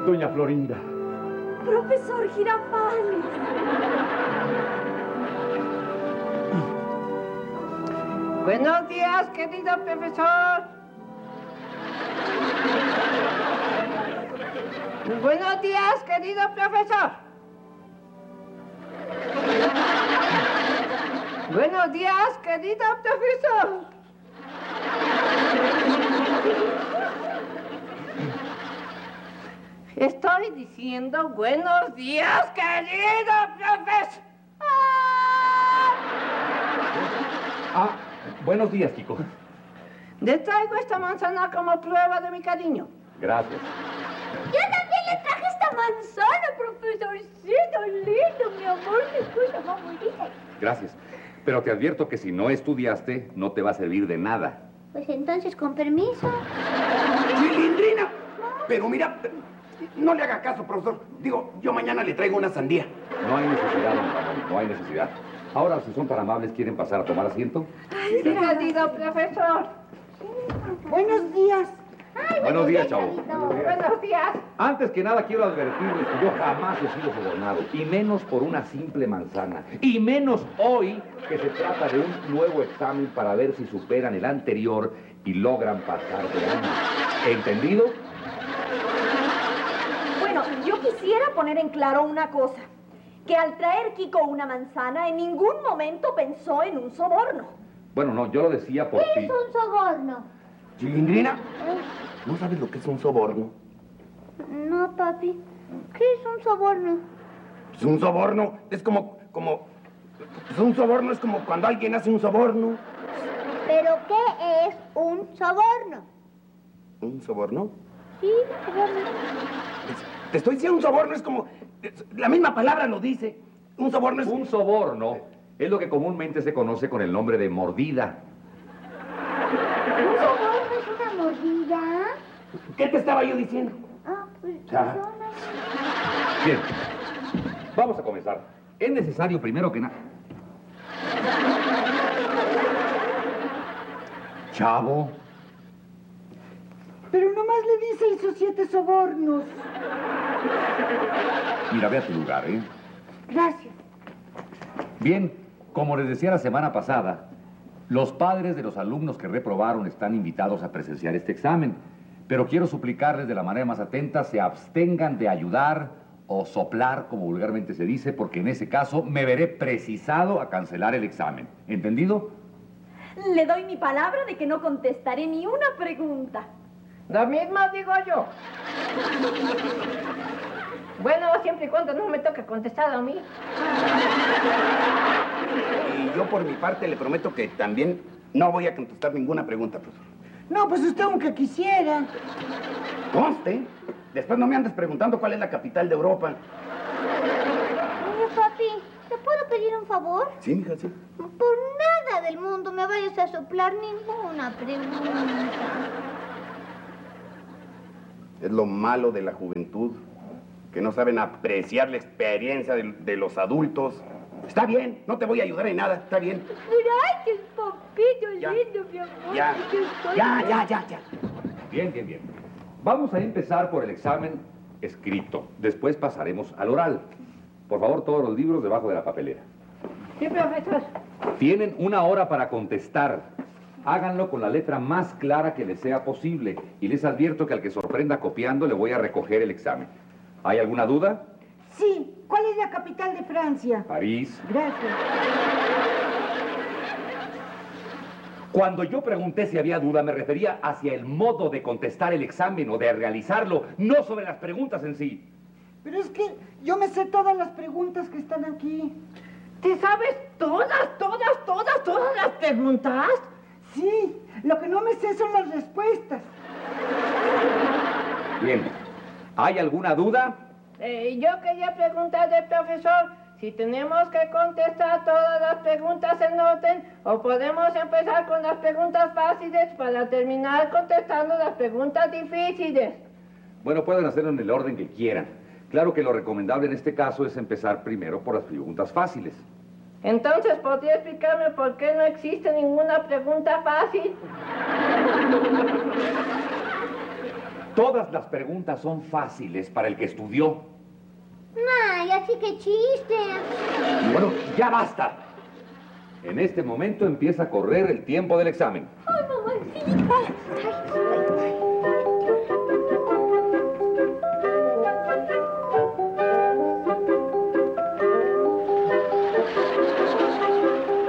doña Florinda. Profesor Girafales. Buenos días, querido profesor. Buenos días, querido profesor. Buenos días, querido profesor. Estoy diciendo buenos días, querido profesor. Buenos días, Kiko. Le traigo esta manzana como prueba de mi cariño. Gracias. Yo también le traje esta manzana, profesorcito lindo, mi amor, mi cosa favorita. Gracias. Pero te advierto que si no estudiaste, no te va a servir de nada. Pues entonces, con permiso. ¡Chilindrina! Pero mira, no le haga caso, profesor. Digo, yo mañana le traigo una sandía. No hay necesidad, don Ramón, no hay necesidad. Ahora, si son tan amables, ¿quieren pasar a tomar asiento? Ay, querido profesor. Buenos días. Ay, Buenos días, chavo. Buenos días. Antes que nada, quiero advertirles que yo jamás he sido sobornado, y menos por una simple manzana, y menos hoy que se trata de un nuevo examen para ver si superan el anterior y logran pasar de año. ¿Entendido? Bueno, yo quisiera poner en claro una cosa. Que al traer Kiko una manzana, en ningún momento pensó en un soborno. Bueno, no, yo lo decía por ¿Qué ti. es un soborno? Chilindrina, ¿no sabes lo que es un soborno? No, papi. ¿Qué es un soborno? Pues un soborno es pues un soborno es como cuando alguien hace un soborno. ¿Pero qué es un soborno? ¿Un soborno? Sí, soborno. Te estoy diciendo, un soborno es como... La misma palabra lo dice. Un soborno es... Un soborno es lo que comúnmente se conoce con el nombre de mordida. ¿Un soborno es una mordida? ¿Qué te estaba yo diciendo? Ah, pues Ya. perdona. Bien, vamos a comenzar. Es necesario primero que nada... Chavo. Pero nomás le di 6 o 7 sobornos. Mira, ve a tu lugar, ¿eh? Gracias. Bien, como les decía la semana pasada, los padres de los alumnos que reprobaron están invitados a presenciar este examen. Pero quiero suplicarles de la manera más atenta, se abstengan de ayudar o soplar, como vulgarmente se dice, porque en ese caso me veré precisado a cancelar el examen. ¿Entendido? Le doy mi palabra de que no contestaré ni una pregunta. Lo mismo digo yo. Bueno, siempre y cuando no me toque contestar a mí. Y yo por mi parte le prometo que también no voy a contestar ninguna pregunta, profesor. No, pues usted aunque quisiera. Conste. Después no me andes preguntando cuál es la capital de Europa. Oye, papi, ¿te puedo pedir un favor? Sí, mija, sí. Por nada del mundo me vayas a soplar ninguna pregunta. Es lo malo de la juventud, que no saben apreciar la experiencia de los adultos. Está bien, no te voy a ayudar en nada, está bien. Gracias, papito Ya. lindo, mi amor. Ya, Yo estoy- ya. Bien, bien, bien. Vamos a empezar por el examen escrito. Después pasaremos al oral. Por favor, todos los libros debajo de la papelera. Sí, profesor. Tienen 1 hora para contestar. Háganlo con la letra más clara que les sea posible. Y les advierto que al que sorprenda copiando le voy a recoger el examen. ¿Hay alguna duda? Sí, ¿cuál es la capital de Francia? París. Gracias. Cuando yo pregunté si había duda, me refería hacia el modo de contestar el examen o de realizarlo, no sobre las preguntas en sí. Pero es que yo me sé todas las preguntas que están aquí. ¿Te sabes todas las preguntas? Sí, lo que no me sé son las respuestas. Bien. ¿Hay alguna duda? Yo quería preguntarle al profesor si tenemos que contestar todas las preguntas en orden o podemos empezar con las preguntas fáciles para terminar contestando las preguntas difíciles. Bueno, pueden hacerlo en el orden que quieran. Claro que lo recomendable en este caso es empezar primero por las preguntas fáciles. Entonces, ¿podría explicarme por qué no existe ninguna pregunta fácil? Todas las preguntas son fáciles para el que estudió. Ay, así que chiste. Bueno, ya basta. En este momento empieza a correr el tiempo del examen. Ay, mamacita. Ay.